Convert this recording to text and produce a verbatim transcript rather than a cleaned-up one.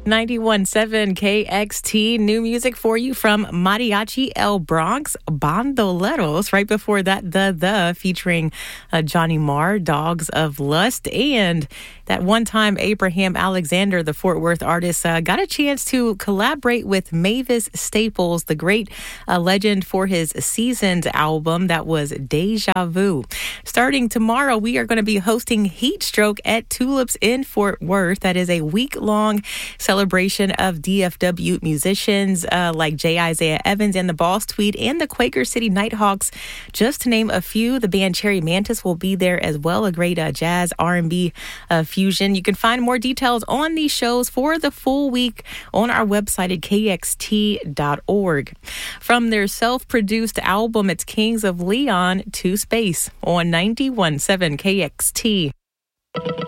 ninety-one point seven K X T, new music for you from Mariachi El Bronx, Bandoleros. Right before that, The The, featuring uh, Johnny Marr, Dogs of Lust. And that one time, Abraham Alexander, the Fort Worth artist, uh, got a chance to collaborate with Mavis Staples, the great uh, legend, for his Seasons album. That was Deja Vu. Starting tomorrow, we are going to be hosting Heat Stroke at Tulips in Fort Worth. That is a week-long celebration of D F W musicians uh, like J. Isaiah Evans and the Boss Tweed and the Quaker City Nighthawks, just to name a few. The band Cherry Mantis will be there as well, a great uh, jazz R and B uh, fusion. You can find more details on these shows for the full week on our website at K X T dot org. From their self-produced album, it's Kings of Leon to Space on ninety-one point seven K X T.